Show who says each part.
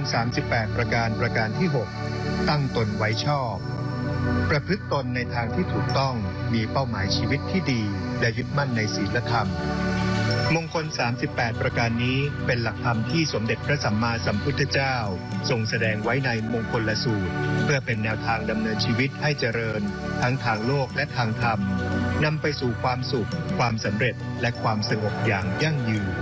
Speaker 1: 38ประการประการที่6ตั้งตนไว้ชอบประพฤติตนในทางที่ถูกต้องมีเป้าหมายชีวิตที่ดีและยึดมั่นในศีลธรรมมงคล38ประการนี้เป็นหลักธรรมที่สมเด็จพระสัมมาสัมพุทธเจ้าทรงแสดงไว้ในมงคลสูตรเพื่อเป็นแนวทางดำเนินชีวิตให้เจริญทั้งทางโลกและทางธรรมนำไปสู่ความสุขความสำเร็จและความสงบอย่างยั่งยืน